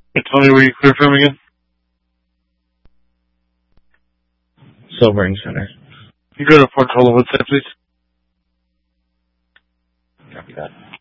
Tell me where you clear from again. Sobering Center. You go to Portola, what's that, please? Copy that.